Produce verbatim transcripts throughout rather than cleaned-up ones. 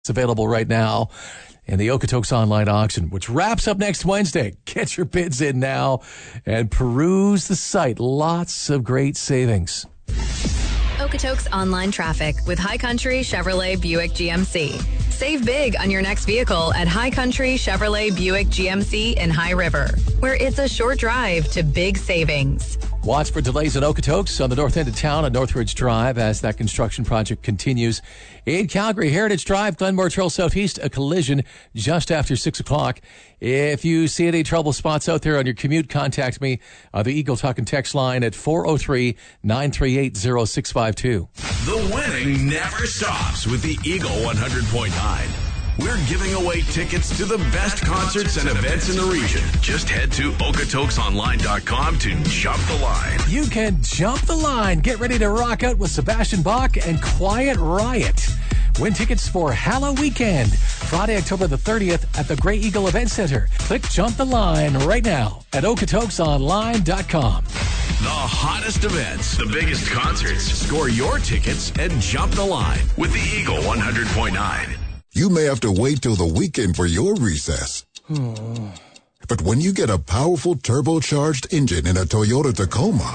It's available right now in the Okotoks online auction, which wraps up next Wednesday. Get your bids in now and peruse the site. Lots of great savings. Okotoks online traffic with High Country Chevrolet Buick G M C. Save big on your next vehicle at High Country Chevrolet Buick G M C in High River, where it's a short drive to big savings. Watch for delays in Okotoks on the north end of town on Northridge Drive as that construction project continues. In Calgary, Heritage Drive, Glenmore Trail Southeast, a collision just after six o'clock. If you see any trouble spots out there on your commute, contact me. Uh, the Eagle Talk and Text line at four oh three, nine three eight, oh six five two. The winning never stops with the Eagle one hundred point nine. We're giving away tickets to the best concerts and events in the region. Just head to okotokes online dot com to jump the line. You can jump the line. Get ready to rock out with Sebastian Bach and Quiet Riot. Win tickets for Hallow Weekend, Friday, October the thirtieth at the Grey Eagle Event Center. Click Jump the Line right now at okotokes online dot com. The hottest events, the biggest concerts. Score your tickets and jump the line with the Eagle one hundred point nine. You may have to wait till the weekend for your recess. But when you get a powerful turbocharged engine in a Toyota Tacoma,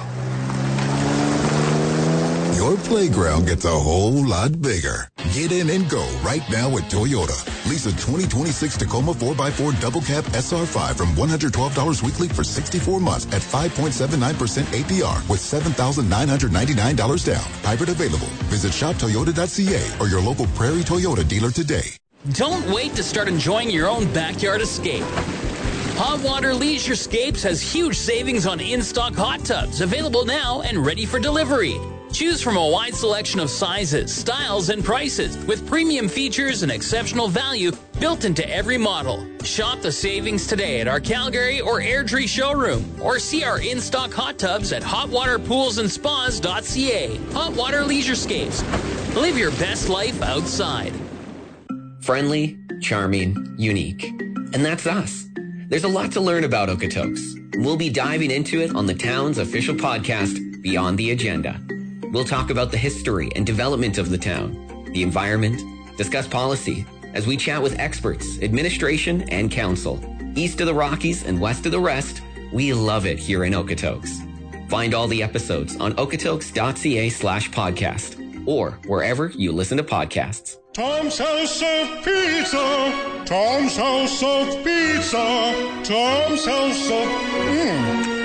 your playground gets a whole lot bigger. Get in and go right now at Toyota. Lease a twenty twenty-six Tacoma four by four Double Cab S R five from one hundred twelve dollars weekly for sixty-four months at five point seven nine percent A P R with seven thousand nine hundred ninety-nine dollars down. Hybrid available. Visit shop toyota dot c a or your local Prairie Toyota dealer today. Don't wait to start enjoying your own backyard escape. Hot Water Leisurescapes has huge savings on in-stock hot tubs, available now and ready for delivery. Choose from a wide selection of sizes, styles, and prices, with premium features and exceptional value built into every model. Shop the savings today at our Calgary or Airdrie showroom, or see our in-stock hot tubs at hot water pools and spas dot c a. Hot Water Leisurescapes. Live your best life outside. Friendly, charming, unique. And that's us. There's a lot to learn about Okotoks. We'll be diving into it on the town's official podcast, Beyond the Agenda. We'll talk about the history and development of the town, the environment, discuss policy, as we chat with experts, administration, and council. East of the Rockies and west of the rest, we love it here in Okotoks. Find all the episodes on okotokes dot c a slash podcast or wherever you listen to podcasts. Tom's House of Pizza. Tom's House of Pizza. Tom's House of... Mmm.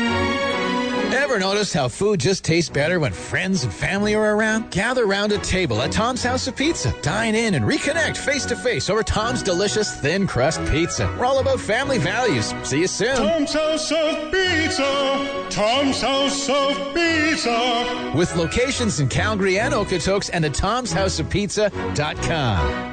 Ever notice how food just tastes better when friends and family are around? Gather around a table at Tom's House of Pizza. Dine in and reconnect face-to-face over Tom's delicious thin crust pizza. We're all about family values. See you soon. Tom's House of Pizza. Tom's House of Pizza. With locations in Calgary and Okotoks and at toms house of pizza dot com.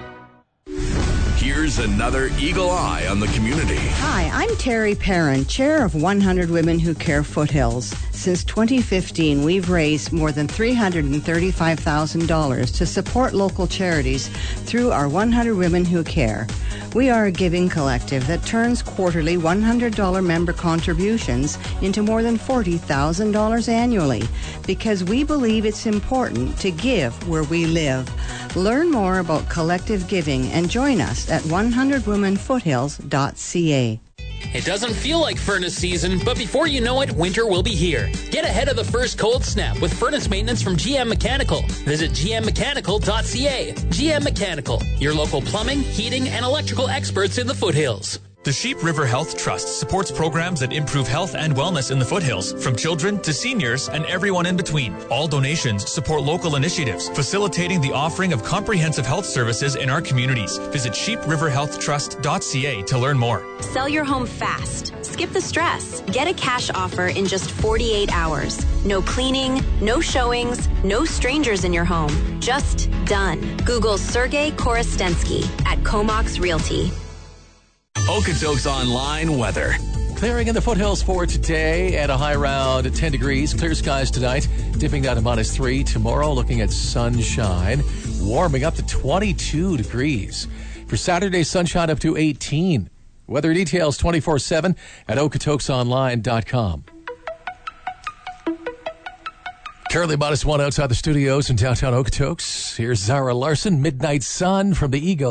Here's another Eagle Eye on the community. Hi, I'm Terry Perrin, chair of one hundred Women Who Care Foothills. Since twenty fifteen, we've raised more than three hundred thirty-five thousand dollars to support local charities through our one hundred Women Who Care. We are a giving collective that turns quarterly one hundred dollars member contributions into more than forty thousand dollars annually because we believe it's important to give where we live. Learn more about collective giving and join us at one hundred women foothills dot c a. It doesn't feel like furnace season, but before you know it, winter will be here. Get ahead of the first cold snap with furnace maintenance from G M Mechanical. Visit g m mechanical dot c a. G M Mechanical, your local plumbing, heating, and electrical experts in the foothills. The Sheep River Health Trust supports programs that improve health and wellness in the foothills, from children to seniors and everyone in between. All donations support local initiatives, facilitating the offering of comprehensive health services in our communities. Visit sheep river health trust dot c a to learn more. Sell your home fast. Skip the stress. Get a cash offer in just forty-eight hours. No cleaning, no showings, no strangers in your home. Just done. Google Sergey Korostensky at Comox Realty. Okotoks Online weather. Clearing in the foothills for today at a high around ten degrees. Clear skies tonight, dipping down to minus three. Tomorrow, looking at sunshine, warming up to twenty-two degrees. For Saturday, sunshine up to eighteen. Weather details twenty-four seven at okotokes online dot com. Currently minus one outside the studios in downtown Okotoks. Here's Zara Larson, Midnight Sun from the Eagle.